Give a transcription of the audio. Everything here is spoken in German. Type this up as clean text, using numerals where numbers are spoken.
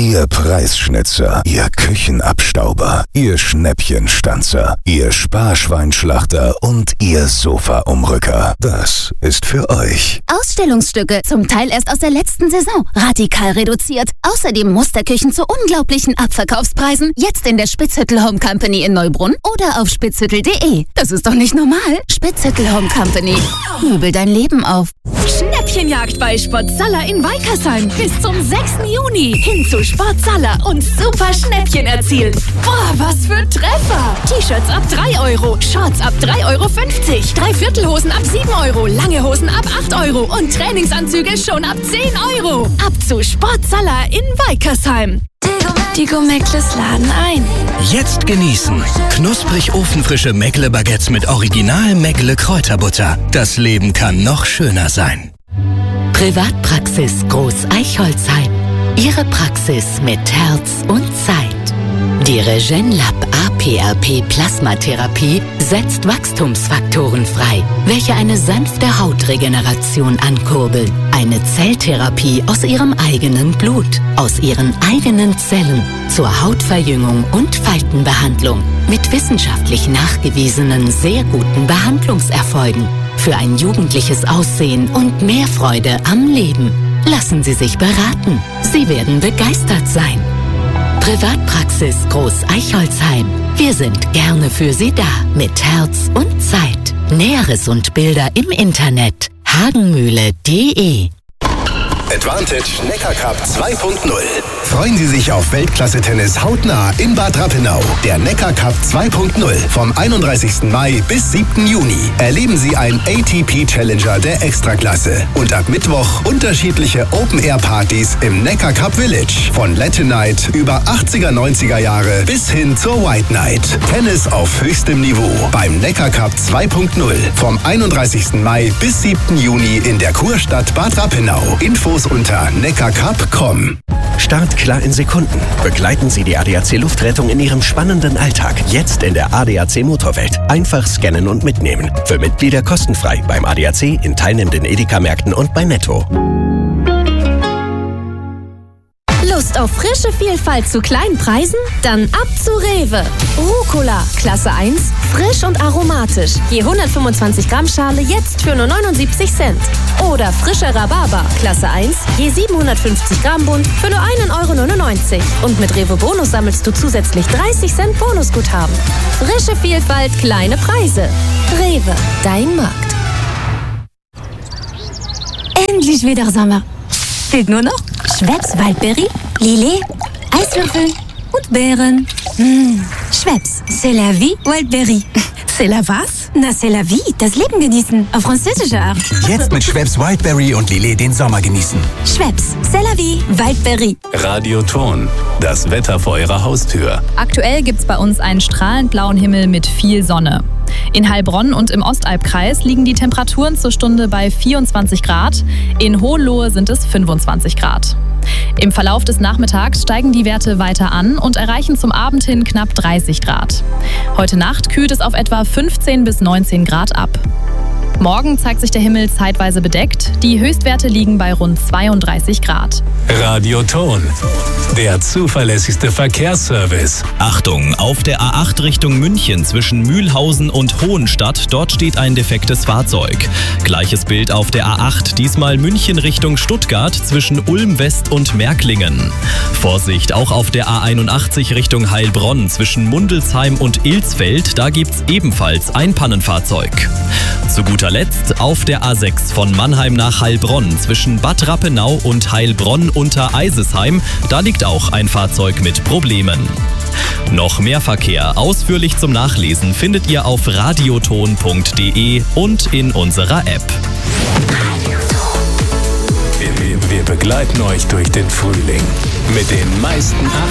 Ihr Preisschnitzer, Ihr Küchenabstauber, Ihr Schnäppchenstanzer, Ihr Sparschweinschlachter und Ihr Sofaumrücker. Das ist für euch. Ausstellungsstücke, zum Teil erst aus der letzten Saison. Radikal reduziert. Außerdem Musterküchen zu unglaublichen Abverkaufspreisen. Jetzt in der Spitzhüttel Home Company in Neubrunn oder auf spitzhüttel.de. Das ist doch nicht normal. Spitzhüttel Home Company. Möbel dein Leben auf. Schnäppchenjagd bei Sportzalla in Weikersheim. Bis zum 6. Juni. Hin zu Sportzalla und super Schnäppchen erzielen. Boah, was für Treffer. T-Shirts ab 3 Euro, Shorts ab 3,50 Euro, Dreiviertelhosen ab 7 Euro, lange Hosen ab 8 Euro und Trainingsanzüge schon ab 10 Euro. Ab zu Sportzalla in Weikersheim. Die Gourmettles laden ein. Jetzt genießen. Knusprig ofenfrische Meckle-Baguettes mit Original Meckle-Kräuterbutter. Das Leben kann noch schöner sein. Privatpraxis Groß Eichholzheim. Ihre Praxis mit Herz und Zeit. Die Regenlab APRP Plasmatherapie setzt Wachstumsfaktoren frei, welche eine sanfte Hautregeneration ankurbeln. Eine Zelltherapie aus ihrem eigenen Blut, aus ihren eigenen Zellen zur Hautverjüngung und Faltenbehandlung mit wissenschaftlich nachgewiesenen sehr guten Behandlungserfolgen für ein jugendliches Aussehen und mehr Freude am Leben. Lassen Sie sich beraten. Sie werden begeistert sein. Privatpraxis Groß Eichholzheim. Wir sind gerne für Sie da mit Herz und Zeit. Näheres und Bilder im Internet hagenmühle.de. Advantage Neckar Cup 2.0. Freuen Sie sich auf Weltklasse-Tennis hautnah in Bad Rappenau. Der Neckar Cup 2.0 vom 31. Mai bis 7. Juni. Erleben Sie einen ATP-Challenger der Extraklasse. Und ab Mittwoch unterschiedliche Open-Air-Partys im Neckar Cup Village. Von Latin Night über 80er, 90er Jahre bis hin zur White Night. Tennis auf höchstem Niveau beim Neckar Cup 2.0 vom 31. Mai bis 7. Juni in der Kurstadt Bad Rappenau. Infos unter neckarcup.com. Start klar in Sekunden. Begleiten Sie die ADAC Luftrettung in Ihrem spannenden Alltag. Jetzt in der ADAC Motorwelt. Einfach scannen und mitnehmen. Für Mitglieder kostenfrei beim ADAC, in teilnehmenden Edeka-Märkten und bei Netto. Lust auf frische Vielfalt zu kleinen Preisen? Dann ab zu Rewe. Rucola, Klasse 1, frisch und aromatisch. Je 125 Gramm Schale jetzt für nur 79 Cent. Oder frischer Rhabarber, Klasse 1, je 750 Gramm Bund für nur 1,99 Euro. Und mit Rewe Bonus sammelst du zusätzlich 30 Cent Bonusguthaben. Frische Vielfalt, kleine Preise. Rewe, dein Markt. Endlich wieder Sommer. Fehlt nur noch Schweppes Waldbeere, Lillet, Eiswürfel und Beeren. Schweppes, c'est la vie, Waldbeere. C'est la was? Na, c'est la vie, das Leben genießen, auf französische Art. Jetzt mit Schweppes Wildberry und Lillet den Sommer genießen. Schweppes, c'est la vie, Waldbeere. Radioton, das Wetter vor Ihrer Haustür. Aktuell gibt's bei uns einen strahlend blauen Himmel mit viel Sonne. In Heilbronn und im Ostalbkreis liegen die Temperaturen zur Stunde bei 24 Grad. In Hohenlohe sind es 25 Grad. Im Verlauf des Nachmittags steigen die Werte weiter an und erreichen zum Abend hin knapp 30 Grad. Heute Nacht kühlt es auf etwa 15 bis 19 Grad ab. Morgen zeigt sich der Himmel zeitweise bedeckt. Die Höchstwerte liegen bei rund 32 Grad. Radioton, der zuverlässigste Verkehrsservice. Achtung, auf der A8 Richtung München zwischen Mühlhausen und Hohenstadt, dort steht ein defektes Fahrzeug. Gleiches Bild auf der A8, diesmal München Richtung Stuttgart zwischen Ulm West und Märklingen. Vorsicht, auch auf der A81 Richtung Heilbronn zwischen Mundelsheim und Ilsfeld, da gibt's ebenfalls ein Pannenfahrzeug. Zu guter Letzt auf der A6 von Mannheim nach Heilbronn zwischen Bad Rappenau und Heilbronn unter Eisesheim. Da liegt auch ein Fahrzeug mit Problemen. Noch mehr Verkehr ausführlich zum Nachlesen findet ihr auf radioton.de und in unserer App. Wir begleiten euch durch den Frühling mit den meisten